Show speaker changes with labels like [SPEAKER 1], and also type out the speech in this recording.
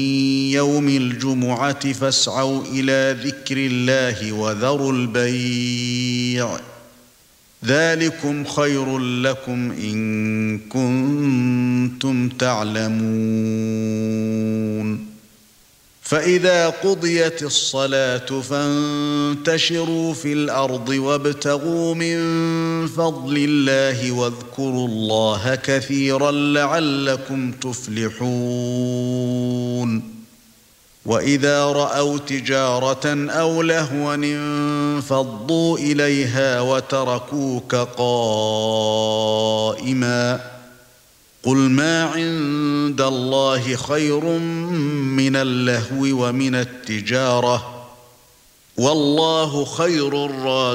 [SPEAKER 1] يوم الجمعة فاسعوا إلى ذكر الله وذروا البيع ذلكم خير لكم إن كنتم تعلمون فإذا قضيت الصلاة فانتشروا في الأرض وابتغوا من فضل الله واذكروا الله كثيرا لعلكم تفلحون وإذا رأوا تجارة أو لهوا انفضوا إليها وتركوك قائما قل ما عند الله خير من اللهو ومن التجارة والله خير الرازقين